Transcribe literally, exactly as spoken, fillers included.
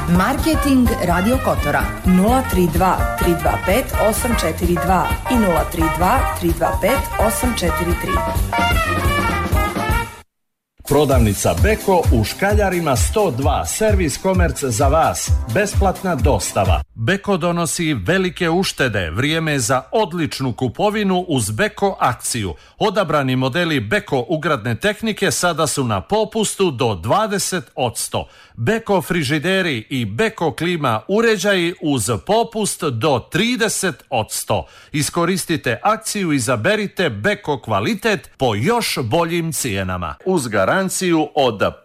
Marketing Radio Kotora nula tri dva tri dva pet osam četiri dva i nula tri dva tri dva pet osam četiri tri. Prodavnica Beko u Škaljarima sto dva, servis komerc za vas, besplatna dostava. Beko donosi velike uštede, vrijeme za odličnu kupovinu uz Beko akciju. Odabrani modeli Beko ugradne tehnike sada su na popustu do dvadeset posto. Beko frižideri i Beko klima uređaji uz popust do trideset posto. Iskoristite akciju i izaberite Beko kvalitet po još boljim cijenama. Uz garanciju od